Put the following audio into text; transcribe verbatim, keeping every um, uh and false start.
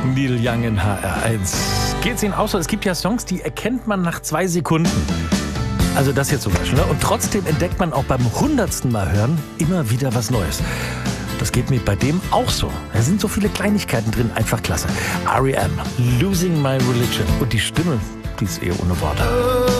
Neil Young in H R eins. Geht's Ihnen auch so? Es gibt ja Songs, die erkennt man nach zwei Sekunden. Also das hier zum Beispiel. Ne? Und trotzdem entdeckt man auch beim hundertsten Mal hören immer wieder was Neues. Das geht mir bei dem auch so. Da sind so viele Kleinigkeiten drin, einfach klasse. R E M, Losing My Religion. Und die Stimme, die ist eher ohne Worte.